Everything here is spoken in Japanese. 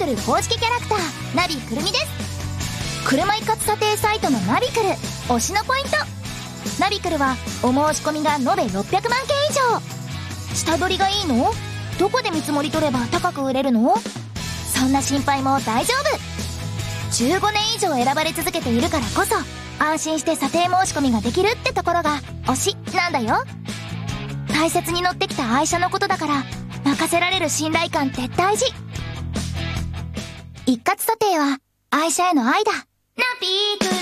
クル公式キャラクターナビくるみです。車一括査定サイトのナビクル推しのポイント。ナビクルはお申し込みが延べ600万件以上。下取りがいいの？どこで見積もり取れば高く売れるの？そんな心配も大丈夫。15年以上選ばれ続けているからこそ安心して査定申し込みができるってところが推しなんだよ。大切に乗ってきた愛車のことだから任せられる信頼感って大事。一括査定は愛車への愛だ。ナビクル